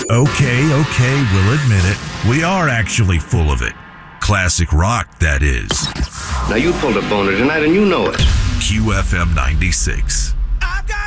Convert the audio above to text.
Okay, we'll admit it. We are actually full of it. Classic rock, that is. Now you pulled a boner tonight and you know it. QFM 96.